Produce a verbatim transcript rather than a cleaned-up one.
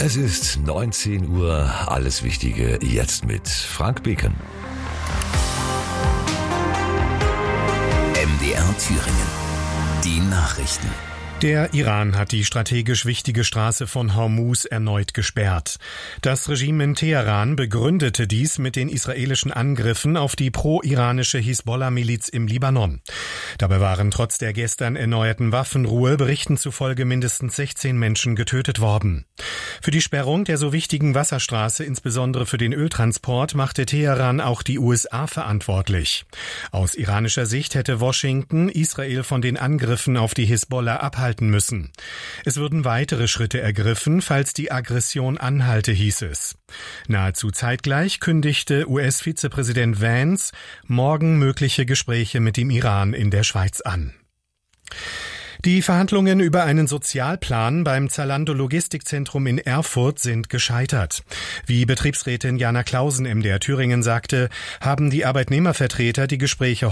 Es ist neunzehn Uhr, alles Wichtige jetzt mit Frank Beken. M D R Thüringen. Die Nachrichten. Der Iran hat die strategisch wichtige Straße von Hormuz erneut gesperrt. Das Regime in Teheran begründete dies mit den israelischen Angriffen auf die pro-iranische Hisbollah-Miliz im Libanon. Dabei waren trotz der gestern erneuerten Waffenruhe Berichten zufolge mindestens sechzehn Menschen getötet worden. Für die Sperrung der so wichtigen Wasserstraße, insbesondere für den Öltransport, machte Teheran auch die U S A verantwortlich. Aus iranischer Sicht hätte Washington Israel von den Angriffen auf die Hisbollah abhalten müssen. Es würden weitere Schritte ergriffen, falls die Aggression anhalte, hieß es. Nahezu zeitgleich kündigte U S-Vizepräsident Vance morgen mögliche Gespräche mit dem Iran in der Schweiz an. Die Verhandlungen über einen Sozialplan beim Zalando Logistikzentrum in Erfurt sind gescheitert. Wie Betriebsrätin Jana Clausen M D R Thüringen sagte, haben die Arbeitnehmervertreter die Gespräche